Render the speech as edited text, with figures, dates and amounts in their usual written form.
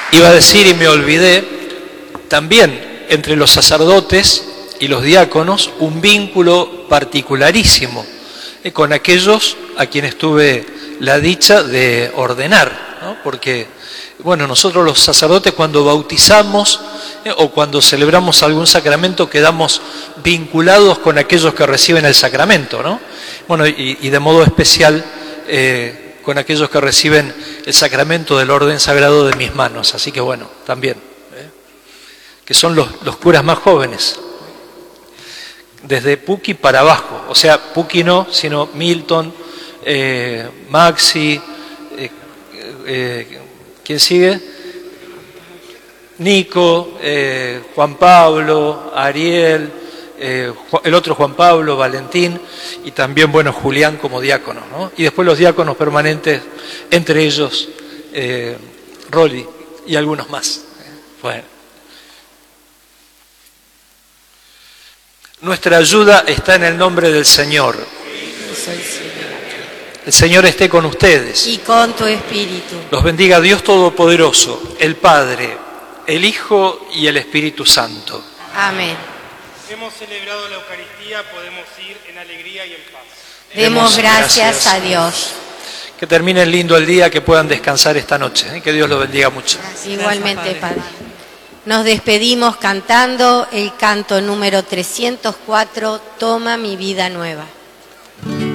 Iba a decir y me olvidé, también entre los sacerdotes y los diáconos un vínculo particularísimo con aquellos a quienes tuve la dicha de ordenar, ¿no? Porque, bueno, nosotros los sacerdotes cuando bautizamos o cuando celebramos algún sacramento quedamos vinculados con aquellos que reciben el sacramento, ¿no? Bueno, y de modo especial con aquellos que reciben el sacramento del orden sagrado de mis manos. Así que bueno, también, que son los curas más jóvenes, desde Puki para abajo, o sea, Puki no, sino Milton, Maxi, ¿quién sigue? Nico, Juan Pablo, Ariel, el otro Juan Pablo, Valentín, y también, bueno, Julián como diácono, ¿no? Y después los diáconos permanentes, entre ellos Rolly y algunos más. Bueno. Nuestra ayuda está en el nombre del Señor. El Señor esté con ustedes. Y con tu espíritu. Los bendiga Dios Todopoderoso, el Padre, el Hijo y el Espíritu Santo. Amén. Hemos celebrado la Eucaristía, podemos ir en alegría y en paz. Demos gracias a Dios. Que terminen lindo el día, que puedan descansar esta noche. Que Dios los bendiga mucho. Igualmente, Padre. Nos despedimos cantando el canto número 304, Toma mi vida nueva.